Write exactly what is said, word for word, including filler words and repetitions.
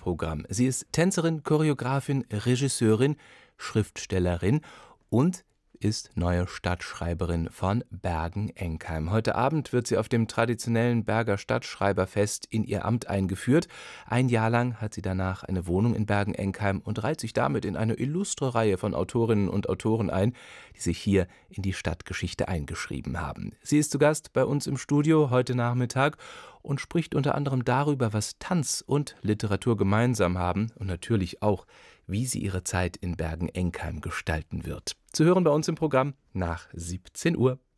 Programm. Sie ist Tänzerin, Choreografin, Regisseurin, Schriftstellerin und ist neue Stadtschreiberin von Bergen-Enkheim. Heute Abend wird sie auf dem traditionellen Berger Stadtschreiberfest in ihr Amt eingeführt. Ein Jahr lang hat sie danach eine Wohnung in Bergen-Enkheim und reiht sich damit in eine illustre Reihe von Autorinnen und Autoren ein, die sich hier in die Stadtgeschichte eingeschrieben haben. Sie ist zu Gast bei uns im Studio heute Nachmittag und spricht unter anderem darüber, was Tanz und Literatur gemeinsam haben und natürlich auch, wie sie ihre Zeit in Bergen-Enkheim gestalten wird. Zu hören bei uns im Programm nach siebzehn Uhr.